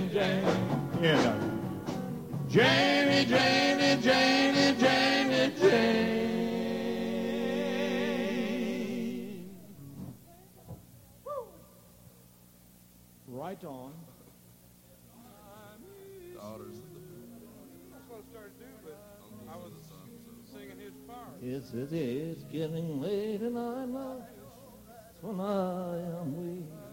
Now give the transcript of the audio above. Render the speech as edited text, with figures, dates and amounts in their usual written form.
You know. Janie, Janie, Janie, Janie, Janie. Right on. Daughters. That's what I started to do, but I was singing his part. Yes, it is getting late and I know when I am weak.